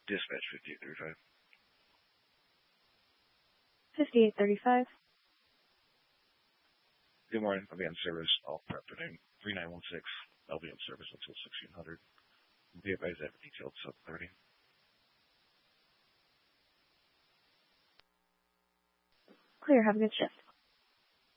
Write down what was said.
Dispatch 5835. 5835. Good morning. I'll be on service all afternoon. 3916. I'll be on service until 1600. Be advised I have a detailed sub 30. Clear. Have a good shift.